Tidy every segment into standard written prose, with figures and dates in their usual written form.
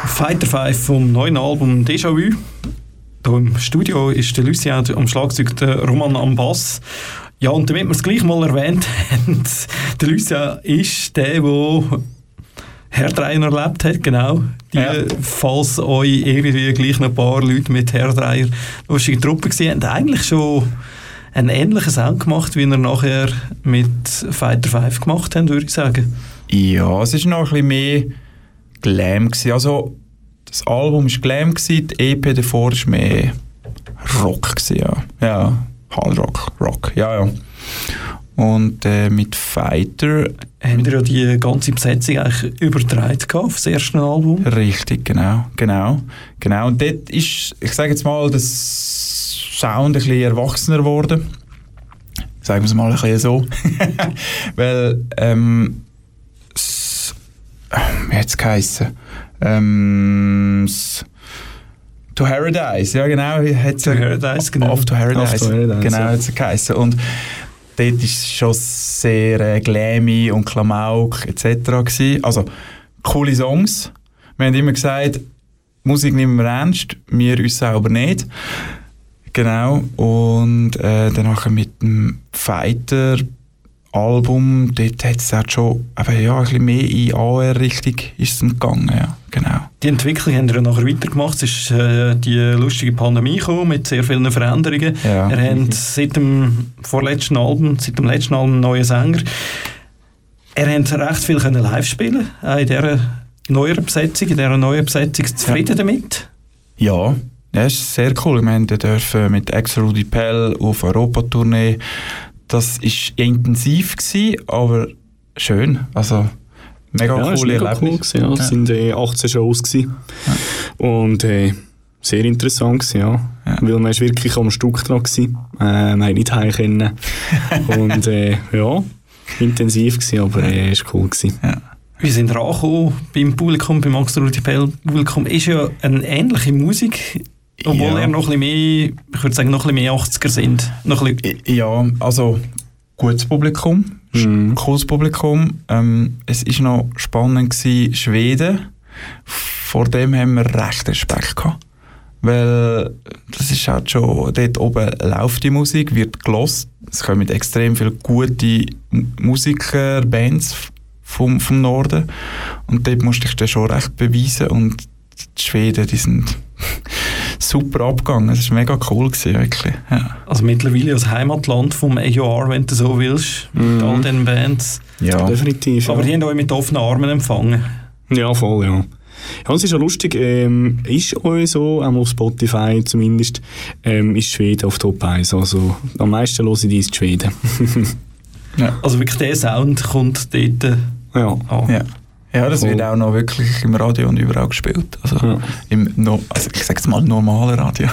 Fighter 5 vom neuen Album Déjà-vu. Hier im Studio ist der Lucien am Schlagzeug, der Roman am Bass. Ja, und damit wir es gleich mal erwähnt haben, der Lucien ist der Hairdryer erlebt hat, genau. Falls euch irgendwie gleich noch ein paar Leute mit Hairdryer lustige Truppe gesehen haben, eigentlich schon einen ähnlichen Sound gemacht, wie ihr nachher mit Fighter 5 gemacht habt, würde ich sagen. Ja, es war noch ein bisschen mehr Glam gewesen. Also, das Album war Glam gewesen, die EP davor war mehr Rock gewesen, ja. Ja, Hardrock, Rock, ja. Und mit Fighter... Haben wir ja die ganze Besetzung eigentlich übertragen auf das erste Album? Richtig, genau. Und dort ist, ich sage jetzt mal, das Sound ein bisschen erwachsener geworden. Sagen wir es mal ein bisschen so. Weil, wie hat es geheissen? To Paradise, ja genau. Off to Paradise, genau, hat es geheissen. Und dort war es schon sehr glammy und Klamauk etc. gewesen. Also, coole Songs. Wir haben immer gesagt, Musik nehmen wir ernst, wir uns selber nicht. Genau. Und danach mit dem Fighter-Album, dort hat es auch schon ein bisschen mehr in AR-Richtung gegangen. Ja, genau. Die Entwicklung haben wir nachher weitergemacht. Es ist die lustige Pandemie gekommen mit sehr vielen Veränderungen. Ja. Wir haben seit dem letzten Album einen neuen Sänger. Er hat recht viel live spielen in dieser neuen Besetzung. Zufrieden damit? Ja, das ist sehr cool. Wir dürfen mit Ex-Rudi Pell auf Europa-Tournee. Das war intensiv gewesen, aber schön. Also, mega coole Erlebnis. Cool, ja. Es sind 18 Shows gewesen. Ja. Und sehr interessant gewesen, ja. Weil man ist wirklich am Stück dran gewesen. Man hat nicht heim können. Und ja, intensiv gewesen, aber es war cool gewesen. Ja. Wir sind rangekommen beim Publikum, beim Ex-Rudi Pell Publikum. Ist ja eine ähnliche Musik, obwohl er noch ein bisschen mehr, ich würde sagen, noch ein bisschen mehr 80er sind. Ja, also gutes Publikum, cooles Publikum. Es war noch spannend gewesen, Schweden. Vor dem haben wir recht Respekt gehabt. Weil das ist halt schon, dort oben läuft die Musik, wird gelost. Es kommen extrem viele gute Musiker, Bands vom Norden. Und dort musste ich dann schon recht beweisen. Und die Schweden, die sind super abgegangen. Das war mega cool gewesen, wirklich. Ja. Also mittlerweile das Heimatland vom AOR, wenn du so willst, mit all den Bands. Ja, definitiv. Aber die haben euch mit offenen Armen empfangen. Ja, voll, ja. Ja, es ist ja lustig, ist euch so, auch auf Spotify zumindest, ist Schweden auf Top 1. Also am meisten höre ich die ist Schweden. Ja. Also wirklich der Sound kommt dort an. Ja, das wird auch noch wirklich im Radio und überall gespielt. Also, also ich sage es mal, normalen Radio.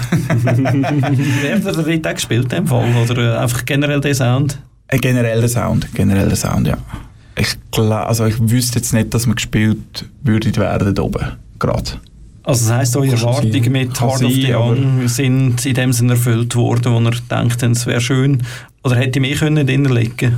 Wird er dort auch gespielt in dem Fall? Oder einfach generell der Sound? Generell der Sound, ja. Ich wüsste jetzt nicht, dass wir gespielt würden werden da oben, gerade. Also das heisst, eure Erwartungen mit Heart of the Young sind in dem Sinne erfüllt worden, wo ihr denkt, es wäre schön, oder hätte mehr können drin liegen?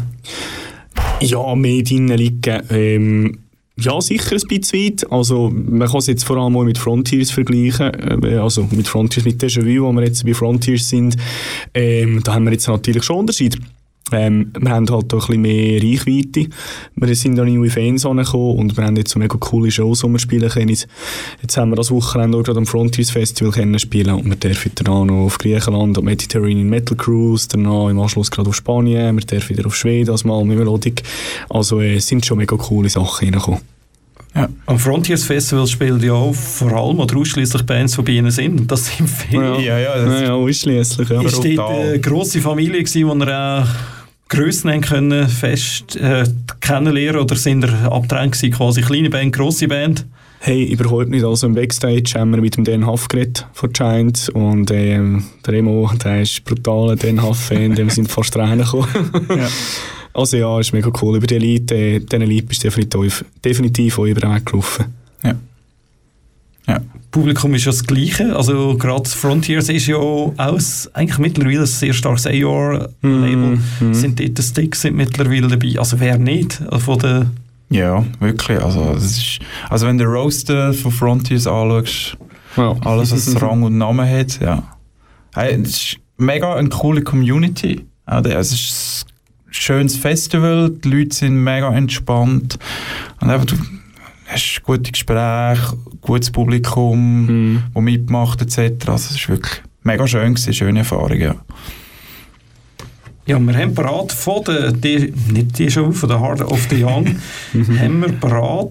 Ja, mehr drin liegen. Ja, sicher ein bisschen weit. Also, man kann es jetzt vor allem mal mit Frontiers vergleichen. Also mit Frontiers, mit Déjà-vu, wo wir jetzt bei Frontiers sind. Da haben wir jetzt natürlich schon Unterschied. Wir haben halt auch ein bisschen mehr Reichweite. Wir sind an neue Fans angekommen und wir haben jetzt so mega coole Shows, die wir spielen können. Jetzt haben wir das Wochenende auch gerade am Frontiers Festival spielen und wir dürfen dann noch auf Griechenland, am Mediterranean Metal Cruise, danach im Anschluss gerade auf Spanien, wir dürfen wieder auf Schweden als mal mit Melodik. Also es sind schon mega coole Sachen reingekommen. Ja. Am Frontiers Festival spielen ja auch vor allem oder ausschliesslich Bands, die bei ihnen sind. Und das sind viele. Ja, ausschliesslich. Ja. Ist dort eine grosse Familie gewesen, wo ihr auch Grössen können fest kennenlernen oder sind ihr abgetrennt gewesen, quasi kleine Band, grosse Band? Hey, überhaupt nicht. Also im Backstage haben wir mit dem Dan Huff geredet von Giant und der Remo, der ist brutaler Dan Huff-Fan, dem sind fast Tränen gekommen. Ja. Also ja, ist mega cool. Über diesen Lied bist du definitiv auch über den Weg gelaufen. Ja. Ja. Publikum ist ja das Gleiche. Also gerade Frontiers ist ja auch eigentlich mittlerweile ein sehr starkes AOR-Label. Sind dort die Sticks sind mittlerweile dabei. Also wer nicht? Von der Ja, wirklich. Also wenn du den Roaster von Frontiers anschaust, alles, was Rang und Namen hat, ja. Hey, es ist mega eine coole Community. Es ist ein schönes Festival, die Leute sind mega entspannt. Und einfach, du hast gute Gespräche, gutes Publikum, das mitmacht etc. Also es ist wirklich mega schön gewesen, schöne Erfahrung, ja. Ja, wir haben parat von der, nicht die Show, von der Heart of the Young, haben wir parat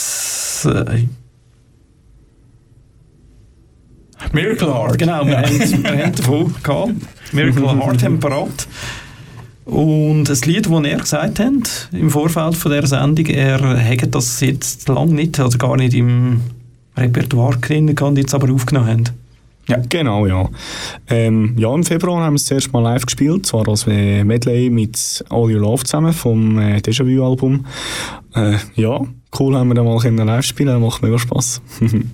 Miracle Heart. Genau, wir haben davon gehabt. Miracle Heart haben wir parat. Und das Lied, das er gesagt hat im Vorfeld von dieser Sendung, er hätte das jetzt lange nicht, also gar nicht im Repertoire drin gehabt, jetzt aber aufgenommen haben. Ja, genau, ja. Im Februar haben wir es zuerst mal live gespielt, zwar als Medley mit All Your Love zusammen vom Déjà-vu-Album. Ja, cool haben wir dann mal live spielen, macht mega Spass.